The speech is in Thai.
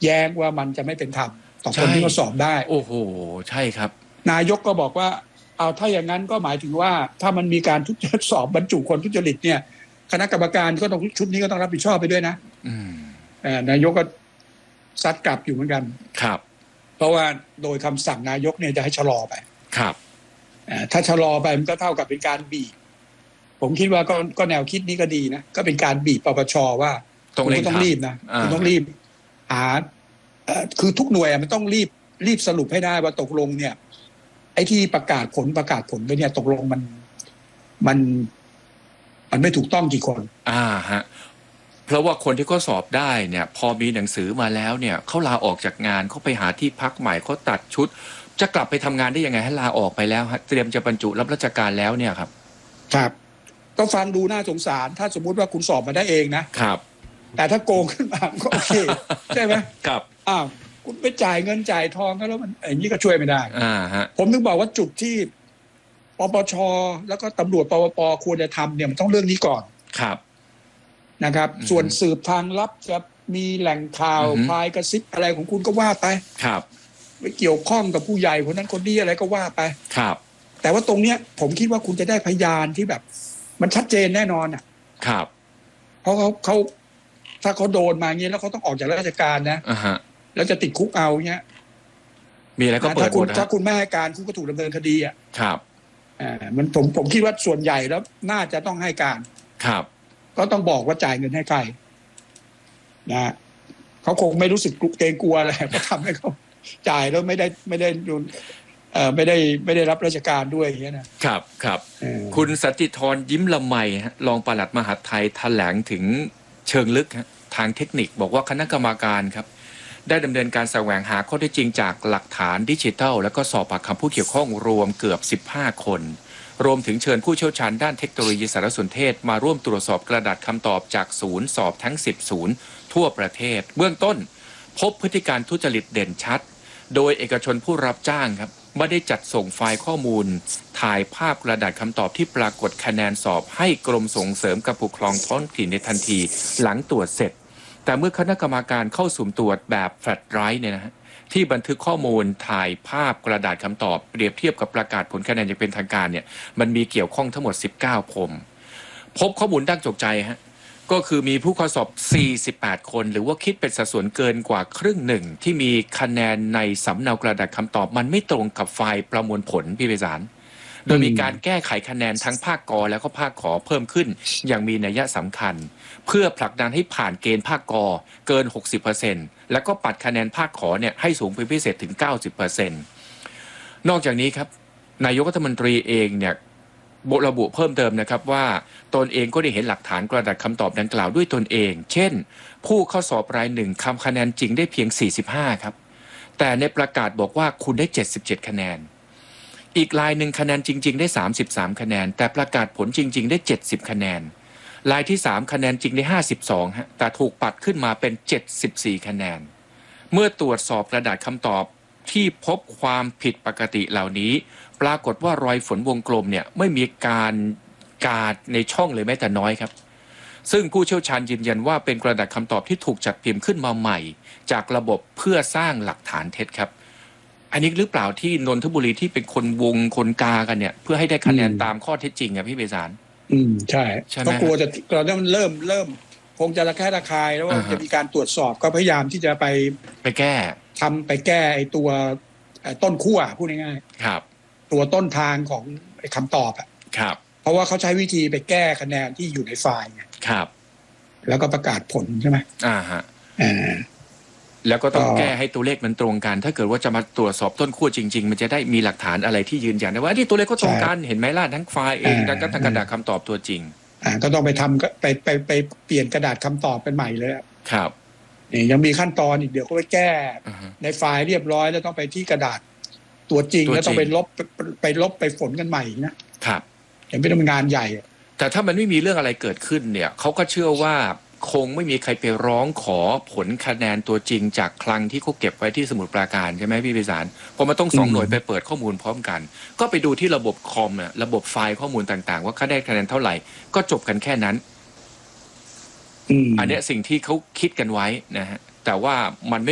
แย้งว่ามันจะไม่เป็นธรรมต่อคนที่เขาสอบได้โอ้โหใช่ครับนายกก็บอกว่าเอาถ้าอย่างนั้นก็หมายถึงว่าถ้ามันมีการสอบบรรจุคนทุจริตเนี่ยคณะกรรมการก็ต้องชุดนี้ก็ต้องรับผิดชอบไปด้วยนะนายกก็ซัดกลับอยู่เหมือนกันครับเพราะว่าโดยคำสั่งนายกเนี่ยจะให้ชะลอไปครับถ้าชะลอไปมันก็เท่ากับเป็นการบีบผมคิดว่าก็แนวคิดนี้ก็ดีนะก็เป็นการบีบปปชว่าคุณต้องรีบนะคุณต้องรีบหาคือทุกหน่วยมันต้องรีบสรุปให้ได้ว่าตกลงเนี่ยไอ้ที่ประกาศผลไปเนี่ยตกลงมันไม่ถูกต้องกี่คนฮะเพราะว่าคนที่เขาสอบได้เนี่ยพอมีหนังสือมาแล้วเนี่ยเขาลาออกจากงานเขาไปหาที่พักใหม่เขาตัดชุดจะกลับไปทำงานได้ยังไงให้ลาออกไปแล้วเตรียมจะบรรจุรับราชการแล้วเนี่ยครับครับก็ฟังดูน่าสงสารถ้าสมมุติว่าคุณสอบมาได้เองนะครับแต่ถ้าโกงขึ้นมาก็โอเคใช่ไหมครับคุณไปจ่ายเงินจ่ายทองแล้วมันอย่างนี้ก็ช่วยไม่ได้ผมถึงบอกว่าจุดที่ปปชแล้วก็ตำรวจปปปควรจะทำเนี่ยมันต้องเรื่องนี้ก่อนครับนะครับส่วนสืบทางลับจะมีแหล่งข่าวพายกระซิบอะไรของคุณก็ว่าไปครับไม่เกี่ยวข้องกับผู้ใหญ่คนนั้นคนนี้อะไรก็ว่าไปครับแต่ว่าตรงเนี้ยผมคิดว่าคุณจะได้พยานที่แบบมันชัดเจนแน่นอนอ่ะครับเพราะเขาถ้าเขาโดนมาอย่างนี้แล้วเขาต้องออกจากราชการนะแล้วจะติดคุกเอาเงี้ยมีอะไรก็เปิดหมดถ้าคุณไม่ให้การคุณก็ถูกดำเนินคดีอ่ะครับมันผมคิดว่าส่วนใหญ่แล้วน่าจะต้องให้การครับก็ต้องบอกว่าจ่ายเงินให้ใครนะเขาคงไม่รู้สึกเกรงกลัวอะไรก็ทำให้เขาจ่ายแล้วไม่ได้รับราชการด้วยอย่างเงี้ยนะครับครับคุณสันติธรยิ้มละไมรองปลัดมหาดไทยแถลงถึงเชิงลึกทางเทคนิคบอกว่าคณะกรรมการครับได้ดำเนินการแสวงหาข้อเท็จจริงจากหลักฐานดิจิทัลและก็สอบปากคำผู้เกี่ยวข้องรวมเกือบ15คนรวมถึงเชิญผู้เชี่ยวชาญด้านเทคโนโลยีสารสนเทศมาร่วมตรวจสอบกระดาษคำตอบจากศูนย์สอบทั้ง10ศูนย์ทั่วประเทศเบื้องต้นพบพฤติการทุจริตเด่นชัดโดยเอกชนผู้รับจ้างครับไม่ได้จัดส่งไฟล์ข้อมูลถ่ายภาพกระดาษคำตอบที่ปรากฏคะแนนสอบให้กรมส่งเสริมการปกครองท้องถิ่นในทันทีหลังตรวจเสร็จแต่เมื่อคณะกรรมการเข้าสุ่มตรวจแบบแฟลชไดรฟ์เนี่ยนะฮะที่บันทึกข้อมูลถ่ายภาพกระดาษคำตอบเปรียบเทียบกับประกาศผลคะแนนอย่างเป็นทางการเนี่ยมันมีเกี่ยวข้องทั้งหมด19พบข้อมูลตั้งตกใจฮะก็คือมีผู้เข้าสอบ48คนหรือว่าคิดเป็นสัดส่วนเกินกว่าครึ่งหนึ่งที่มีคะแนนในสำเนากระดาษคำตอบมันไม่ตรงกับไฟล์ประมวลผลพี่ไพศาลโดยมีการแก้ไขคะแนนทั้งภาคกแล้วก็ภาคขอเพิ่มขึ้นอย่างมีนัยสำคัญเพื่อผลักดันให้ผ่านเกณฑ์ภาคกเกิน 60% แล้วก็ปัดคะแนนภาคขอเนี่ยให้สูงเป็นพิเศษถึง 90% นอกจากนี้ครับนายกรัฐมนตรีเองเนี่ยระบุเพิ่มเติมนะครับว่าตนเองก็ได้เห็นหลักฐานกระดาษคำตอบดังกล่าวด้วยตนเองเช่นผู้เข้าสอบรายหนึ่งทำคะแนนจริงได้เพียง45ครับแต่ในประกาศบอกว่าคุณได้77คะแนนอีกรายหนึ่งคะแนนจริงๆได้33คะแนนแต่ประกาศผลจริงๆได้70คะแนนรายที่3คะแนนจริงได้52ฮะแต่ถูกปัดขึ้นมาเป็น74คะแนนเมื่อตรวจสอบกระดาษคำตอบที่พบความผิดปกติเหล่านี้ปรากฏว่ารอยฝนวงกลมเนี่ยไม่มีการกาดในช่องเลยแม้แต่น้อยครับซึ่งผู้เชี่ยวชาญยืนยันว่าเป็นกระดาษคำตอบที่ถูกจัดพิมพ์ขึ้นมาใหม่จากระบบเพื่อสร้างหลักฐานเท็จครับอันนี้หรือเปล่าที่นนทบุรีที่เป็นคนวงคนกากันเนี่ยเพื่อให้ได้คะแนนตามข้อเท็จจริงอะพี่เบสารใช่เพราะกลัวจะตอนนี้มันเริ่มคงจะระแคะระคายแล้วว่าจะมีการตรวจสอบก็พยายามที่จะไปแก้ไปแก้ไอ้ตัวต้นขั้วพูดง่ายๆครับตัวต้นทางของคำตอบอ่ะครับเพราะว่าเขาใช้วิธีไปแก้คะแนนที่อยู่ในไฟล์ไงครับแล้วก็ประกาศผลใช่ไหมฮะแล้วก็ต้องแก้ให้ตัวเลขมันตรงกันถ้าเกิดว่าจะมาตรวจสอบต้นขั้วจริงๆมันจะได้มีหลักฐานอะไรที่ยืนยันได้ว่าที่ตัวเลขก็ตรงกันเห็นไหมล่ะทั้งไฟล์เองแล้วก็ทั้งกระดาษคำตอบตัวจริงก็ต้องไปทำไปเปลี่ยนกระดาษคำตอบเป็นใหม่เลยครับนี่ยังมีขั้นตอนอีกเดี๋ยวก็ไปแก้ในไฟล์เรียบร้อยแล้วต้องไปที่กระดาษตัวจริงแล้วต้องไปลบไปฝนกันใหม่นะครับเห็นเป็นงานใหญ่แต่ถ้ามันไม่มีเรื่องอะไรเกิดขึ้นเนี่ยเขาก็เชื่อว่าคงไม่มีใครไปร้องขอผลคะแนนตัวจริงจากคลังที่เขาเก็บไว้ที่สมุทรปราการใช่ไหมพี่พิสารพอมันต้อง2หน่วยไปเปิดข้อมูลพร้อมกันก็ไปดูที่ระบบคอมเนี่ยระบบไฟล์ข้อมูลต่างๆว่าเขาได้คะแนนเท่าไหร่ก็จบกันแค่นั้นอันนี้สิ่งที่เขาคิดกันไว้นะฮะแต่ว่ามันไม่